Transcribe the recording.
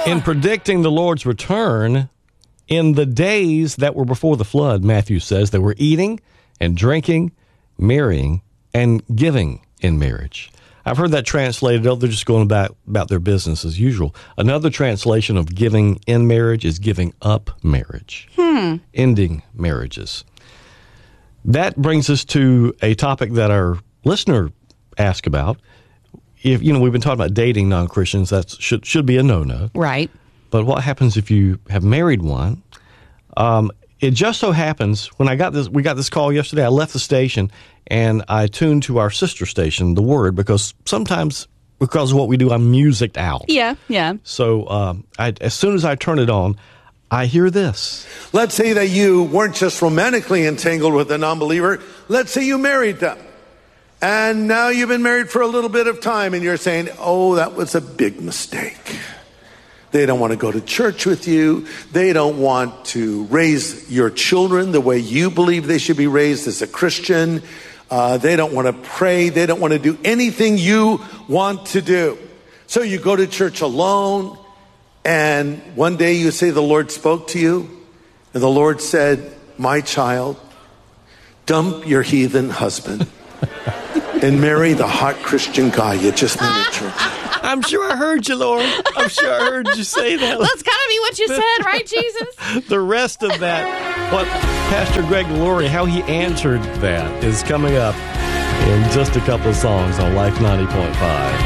In predicting the Lord's return, in the days that were before the flood, Matthew says, they were eating and drinking, marrying, and giving in marriage. I've heard that translated, they're just going about their business as usual. Another translation of giving in marriage is giving up marriage, ending marriages. That brings us to a topic that our listener asked about. If we've been talking about dating non-Christians, that should be a no-no. Right. But what happens if you have married one? It just so happens when we got this call yesterday, I left the station and I tuned to our sister station, The Word, because sometimes because of what we do, I'm musicked out. Yeah. So as soon as I turn it on, I hear this. Let's say that you weren't just romantically entangled with a non-believer. Let's say you married them. And now you've been married for a little bit of time and you're saying, oh, that was a big mistake. They don't want to go to church with you. They don't want to raise your children the way you believe they should be raised as a Christian. They don't want to pray. They don't want to do anything you want to do. So you go to church alone, and one day you say the Lord spoke to you, and the Lord said, my child, dump your heathen husband and marry the hot Christian guy you just met at church. I'm sure I heard you, Lord. I'm sure I heard you say that. That's gotta be what you said, right, Jesus? The rest of that, what Pastor Greg Laurie, how he answered that, is coming up in just a couple of songs on Life 90.5.